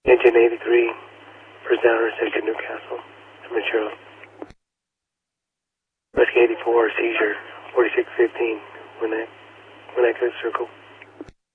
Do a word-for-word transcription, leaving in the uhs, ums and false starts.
Engine eighty-three, first down intersection Newcastle, Ventura. Rescue eighty-four, seizure, forty-six fifteen, Winnetka Circle.